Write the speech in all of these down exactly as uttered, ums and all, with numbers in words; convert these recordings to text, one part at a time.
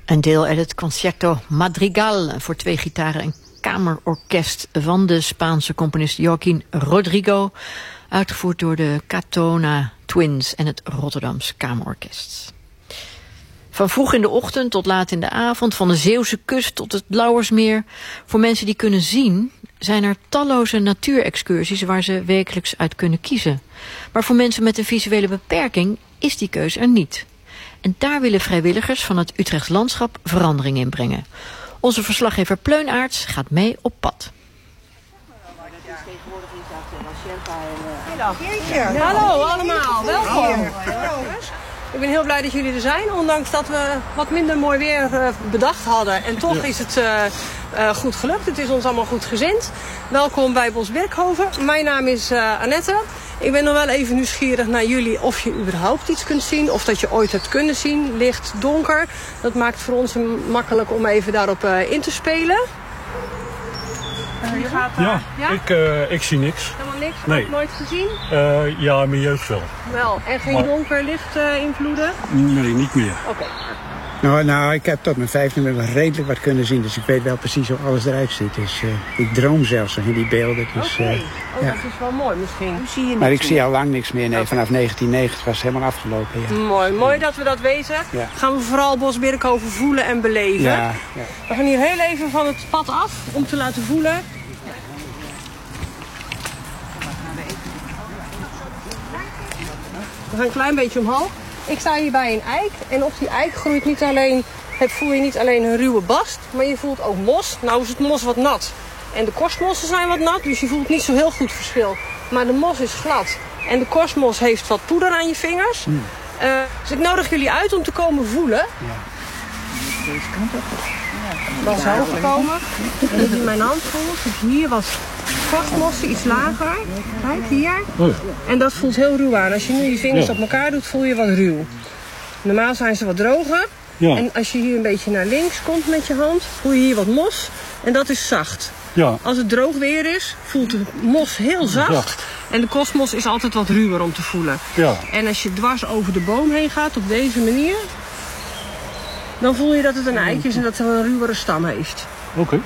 Een deel uit het Concerto Madrigal voor twee gitaren en kamerorkest van de Spaanse componist Joaquín Rodrigo, uitgevoerd door de Katona Twins en het Rotterdams Kamerorkest. Van vroeg in de ochtend tot laat in de avond, van de Zeeuwse kust tot het Lauwersmeer. Voor mensen die kunnen zien zijn er talloze natuurexcursies waar ze wekelijks uit kunnen kiezen. Maar voor mensen met een visuele beperking is die keuze er niet. En daar willen vrijwilligers van het Utrechts Landschap verandering in brengen. Onze verslaggever Pleunaerts gaat mee op pad. Hallo allemaal, welkom. Ik ben heel blij dat jullie er zijn, ondanks dat we wat minder mooi weer uh, bedacht hadden. En toch is het uh, uh, goed gelukt, het is ons allemaal goed gezind. Welkom bij Bos Birkhoven. Mijn naam is uh, Annette. Ik ben nog wel even nieuwsgierig naar jullie of je überhaupt iets kunt zien. Of dat je ooit hebt kunnen zien, licht, donker. Dat maakt voor ons makkelijk om even daarop uh, in te spelen. Uh, je gaat, uh, ja, ja? Ik, uh, ik zie niks. Helemaal niks? Nee. Ook nooit gezien? Uh, ja, in mijn jeugd wel. Wel, en geen maar... donker licht uh, invloeden? Nee, niet meer. Oké. Okay. Nou, nou, ik heb tot mijn vijfde wel redelijk wat kunnen zien, dus ik weet wel precies hoe alles eruit ziet. Dus, uh, ik droom zelfs in die beelden. Dus, Oké, okay. uh, oh, ja. dat is wel mooi misschien. Hoe zie je maar ik meer? zie al lang niks meer. Nee, okay. Vanaf negentien negentig was het helemaal afgelopen. Ja. Mooi, mooi dat we dat weten. Ja. Gaan we vooral Bos Birkhoven voelen en beleven. Ja, ja. We gaan hier heel even van het pad af om te laten voelen. We gaan een klein beetje omhoog. Ik sta hier bij een eik en op die eik groeit niet alleen, het voel je niet alleen een ruwe bast, maar je voelt ook mos. Nou is het mos wat nat en de korstmossen zijn wat nat, dus je voelt niet zo heel goed verschil. Maar de mos is glad en de korstmos heeft wat poeder aan je vingers. Mm. Uh, dus ik nodig jullie uit om te komen voelen. Ja. Deze kant op. Dan zou ik komen. En als je mijn hand voelt, hier was korstmossen iets lager. Kijk, hier. En dat voelt heel ruw aan. Als je nu je vingers ja. op elkaar doet, voel je wat ruw. Normaal zijn ze wat droger. Ja. En als je hier een beetje naar links komt met je hand, voel je hier wat mos. En dat is zacht. Ja. Als het droog weer is, voelt de mos heel zacht. Ja. En de korstmos is altijd wat ruwer om te voelen. Ja. En als je dwars over de boom heen gaat op deze manier, dan voel je dat het een eikje is en dat het een ruwere stam heeft. Oké. Okay.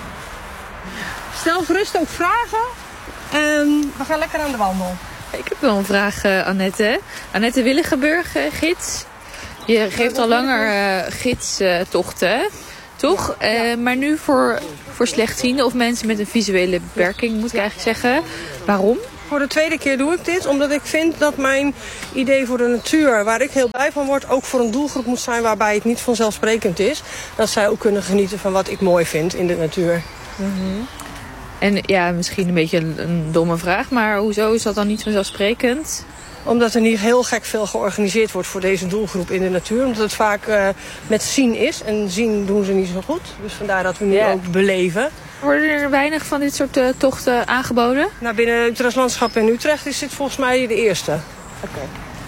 Stel gerust ook vragen. En we gaan lekker aan de wandel. Ik heb wel een vraag, uh, Annette. Annette Willigenburg, uh, gids. Je geeft al langer uh, gidstochten, uh, toch? Ja. Uh, maar nu voor, voor slechtzienden of mensen met een visuele beperking, moet ik eigenlijk zeggen. Waarom? Voor de tweede keer doe ik dit, omdat ik vind dat mijn idee voor de natuur, waar ik heel blij van word, ook voor een doelgroep moet zijn waarbij het niet vanzelfsprekend is. Dat zij ook kunnen genieten van wat ik mooi vind in de natuur. Mm-hmm. En ja, misschien een beetje een, een domme vraag, maar hoezo is dat dan niet vanzelfsprekend? Omdat er niet heel gek veel georganiseerd wordt voor deze doelgroep in de natuur. Omdat het vaak uh, met zien is. En zien doen ze niet zo goed. Dus vandaar dat we nu yeah. ook beleven. Worden er weinig van dit soort uh, tochten aangeboden? Nou, binnen het Utrechts Landschap in Utrecht is dit volgens mij de eerste. Oké. Okay.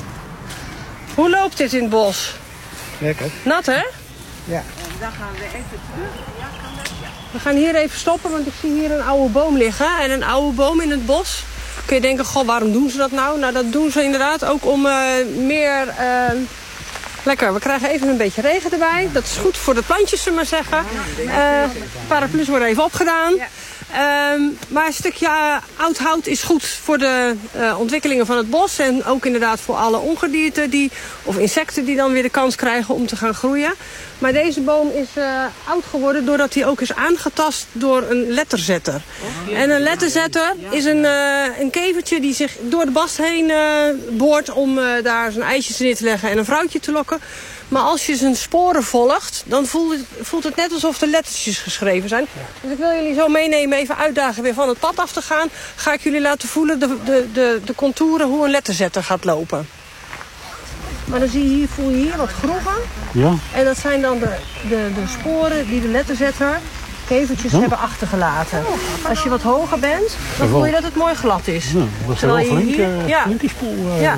Hoe loopt dit in het bos? Lekker. Nat, hè? Ja. En dan gaan we even terug. Ja, kan dat? Ja. We gaan hier even stoppen, want ik zie hier een oude boom liggen. En een oude boom in het bos. Kun je denken, goh, waarom doen ze dat nou? Nou, dat doen ze inderdaad ook om uh, meer... Uh, lekker, we krijgen even een beetje regen erbij. Dat is goed voor de plantjes, zullen we maar zeggen. Uh, paraplu's worden even opgedaan. Um, maar een stukje uh, oud hout is goed voor de uh, ontwikkelingen van het bos. En ook inderdaad voor alle ongedierte die, of insecten die dan weer de kans krijgen om te gaan groeien. Maar deze boom is uh, oud geworden doordat hij ook is aangetast door een letterzetter. En een letterzetter is een, uh, een kevertje die zich door de bast heen uh, boort om uh, daar zijn eitjes neer te leggen en een vrouwtje te lokken. Maar als je zijn sporen volgt, dan voelt het, voelt het net alsof er lettertjes geschreven zijn. Dus ik wil jullie zo meenemen, even uitdagen weer van het pad af te gaan. Ga ik jullie laten voelen de, de, de, de contouren hoe een letterzetter gaat lopen. Maar dan zie je hier, voel je hier wat groeven. Ja. En dat zijn dan de, de, de sporen die de letterzetter kevertjes ja. hebben achtergelaten. Als je wat hoger bent, dan voel je dat het mooi glad is. Ja, dat zijn wel flink, hier, uh, ja. flinke sporen. Ja.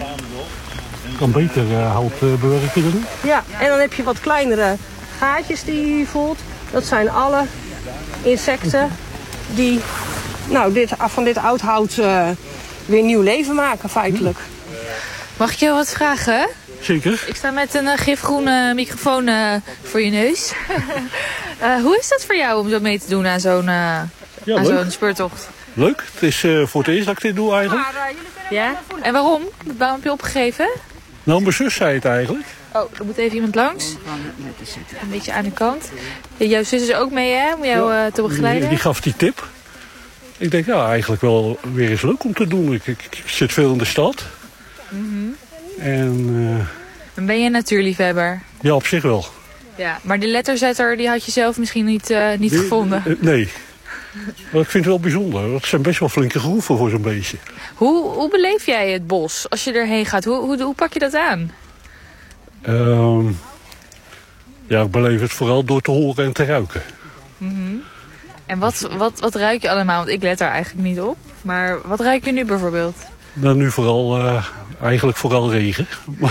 Kan beter uh, hout uh, bewerken dan. Ja, en dan heb je wat kleinere gaatjes die je hier voelt. Dat zijn alle insecten die nou, dit, van dit oud hout uh, weer nieuw leven maken feitelijk. Mag ik jou wat vragen? zeker. Ik sta met een uh, gifgroene microfoon uh, voor je neus. uh, hoe is dat voor jou om zo mee te doen aan zo'n uh, Ja, aan leuk. zo'n speurtocht? Leuk. Het is uh, voor het eerst dat ik dit doe eigenlijk. Ja? En waarom? Waarom heb je opgegeven? Nou, mijn zus zei het eigenlijk. Oh, er moet even iemand langs. Een beetje aan de kant. Jouw zus is ook mee, hè? Om jou uh, te begeleiden? Die, die gaf die tip. Ik denk, ja, eigenlijk wel weer eens leuk om te doen. Ik, ik, ik zit veel in de stad. Mm-hmm. En uh, Dan ben je een natuurliefhebber. ja, op zich wel. Ja, maar die letterzetter die had je zelf misschien niet, uh, niet Die- gevonden. uh, nee. Maar ik vind het wel bijzonder. Het zijn best wel flinke groeven voor zo'n beestje. Hoe, hoe beleef jij het bos als je erheen gaat? Hoe, hoe, hoe pak je dat aan? Ehm, ja, ik beleef het vooral door te horen en te ruiken. Mm-hmm. En wat, wat, wat ruik je allemaal? Want ik let daar eigenlijk niet op. Maar wat ruik je nu bijvoorbeeld? Nou, nu vooral, uh, eigenlijk vooral regen.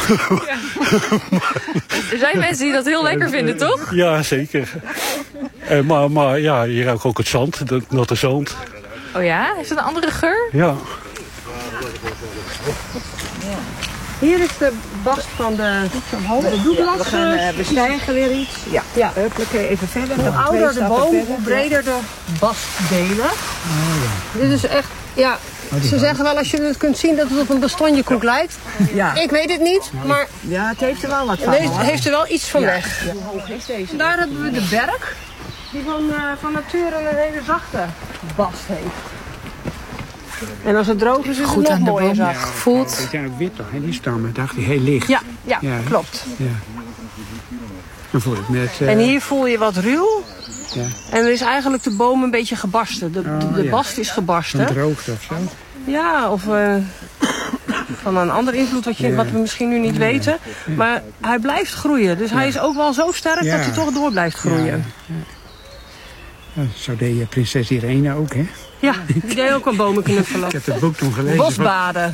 Er zijn mensen die dat heel lekker vinden, toch? Ja, zeker. Uh, maar, maar ja, je ruikt ook het zand, het natte zand. Oh ja? Heeft het een andere geur? Ja. Hier is de bast van de, de douglas. We gaan uh, bestijgen weer iets. Ja, Ja. huppelijke, even verder. Hoe Nog twee ouder de stappen boom, verder. hoe breder de bastdelen. Dit is echt, ja, ze zeggen wel als je het kunt zien dat het op een bastonjekoek lijkt. Ja. Ik weet het niet, maar Ja, het heeft er wel wat van. het heeft, hoor. heeft er wel iets van weg. Hoe hoog is deze? Daar hebben we de berk, die van, uh, van nature een hele zachte bast heeft. En als het droog is, is het Goed nog aan de mooier boom zacht. gevoeld. Die zijn ook wit toch, hè? Die stammen, dacht ik, heel licht. Ja, ja, Ja. klopt. Ja. Dan voel ik met... uh, En hier voel je wat ruw. Ja. En er is eigenlijk de boom een beetje gebarsten. De, de, de ja. bast is Van gebarsten. droogte of zo. Ja, of uh, van een ander invloed wat, je, Ja. wat we misschien nu niet weten. Maar hij blijft groeien. Dus hij is ook wel zo sterk Ja. dat hij toch door blijft groeien. Ja, zo deed je prinses Irene ook, hè? Ja, die deed ook een bomen knuffelen. Ik heb het boek toen gelezen. Bosbaden.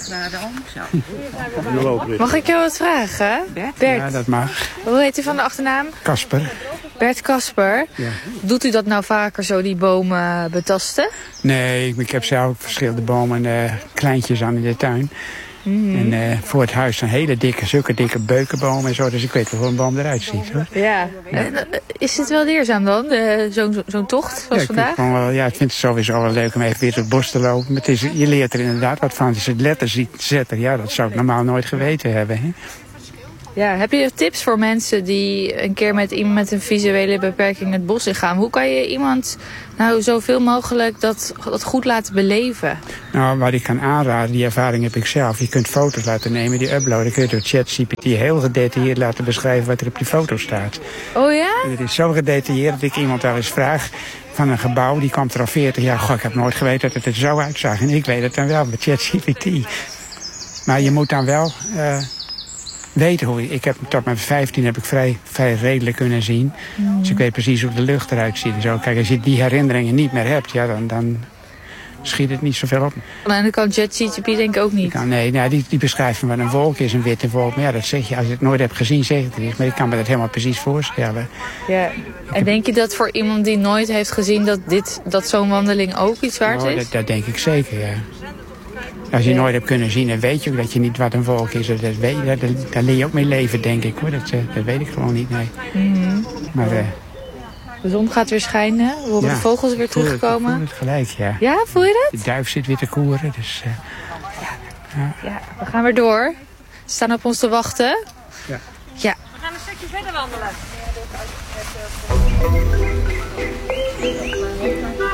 Mag ik jou wat vragen? Bert, Ja, dat mag. hoe heet u van de achternaam? Kasper. Bert Kasper. Ja. Doet u dat nou vaker zo, die bomen betasten? Nee, ik, ik heb zelf verschillende bomen, uh, kleintjes aan in de tuin. En uh, voor het huis een hele dikke, zulke dikke beukenbomen en zo. Dus ik weet wel hoe een boom eruit ziet, hoor. Ja. En, eh, is het wel leerzaam dan, de- zo'n zo, zo'n tocht zoals Ja, ik, vind vandaag? gewoon wel, ja, ik vind het sowieso wel leuk om even weer door het bos te lopen. Maar het is, je leert er inderdaad wat van. Dus het letters zetten, ja, dat zou ik normaal nooit geweten hebben. Hè? Ja, heb je tips voor mensen die een keer met iemand met een visuele beperking het bos in gaan? Hoe kan je iemand nou zoveel mogelijk dat, dat goed laten beleven? Nou, wat ik kan aanraden, die ervaring heb ik zelf. Je kunt foto's laten nemen, die uploaden. Kun je door ChatGPT heel gedetailleerd laten beschrijven wat er op die foto staat. Oh ja? En het is zo gedetailleerd dat ik iemand wel eens vraag van een gebouw. Die kwam er al veertig jaar. Goh, ik heb nooit geweten dat het er zo uitzag. En ik weet het dan wel met ChatGPT. Maar je moet dan wel uh, weten hoe... Ik heb tot mijn vijftien heb ik vrij, vrij redelijk kunnen zien. Mm. Dus ik weet precies hoe de lucht eruit ziet en zo. Kijk, als je die herinneringen niet meer hebt, ja, dan... dan schiet het niet zoveel op. En dan kan ChatGPT denk ik ook niet. Ja, nee, nou, die, die beschrijft wat een wolk is, een witte wolk. Maar ja, dat zeg je, als je het nooit hebt gezien, zeg je het niet. Maar ik kan me dat helemaal precies voorstellen. Ja. En denk je dat voor iemand die nooit heeft gezien dat, dit, dat zo'n wandeling ook iets waard Oh, is? dat, dat denk ik zeker, ja. Als je Ja. nooit hebt kunnen zien, dan weet je ook dat je niet wat een wolk is. Dat weet, je, dat, daar leer je ook mee leven, denk ik, hoor. Dat, dat weet ik gewoon niet, nee. Mm-hmm. Maar... Uh, De zon gaat weer schijnen. We horen ja, de vogels weer ik voel het, terugkomen. Ik voel het gelijk, ja. Ja, voel je dat? De duif zit weer te koeren, dus... Uh, Ja, we gaan weer door. Ze staan op ons te wachten. Ja. Ja. We gaan een stukje verder wandelen.